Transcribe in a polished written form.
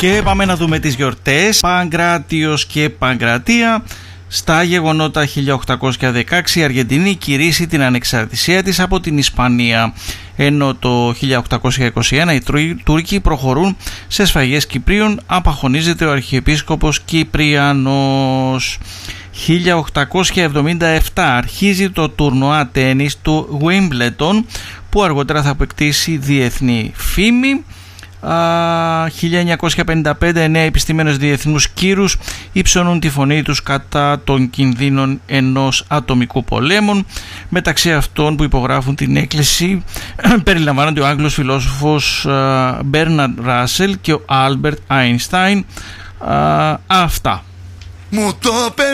Και πάμε να δούμε τις γιορτές. Παγκράτιος και Παγκρατία. Στα γεγονότα 1816 η Αργεντινή κηρύσσει την ανεξαρτησία της από την Ισπανία, ενώ το 1821 οι Τούρκοι προχωρούν σε σφαγές Κυπρίων, απαχωνίζεται ο Αρχιεπίσκοπος Κυπριανός. 1877 αρχίζει το τουρνουά τένις του Wimbledon, που αργότερα θα αποκτήσει διεθνή φήμη. 1955 νέα επιστήμονες διεθνούς κύρους υψώνουν τη φωνή τους κατά των κινδύνων ενός ατομικού πολέμου. Μεταξύ αυτών που υπογράφουν την έκκληση περιλαμβάνονται ο Άγγλος φιλόσοφος Μπέρναρντ Ράσελ και ο Άλμπερτ Άινστάιν. Αυτά.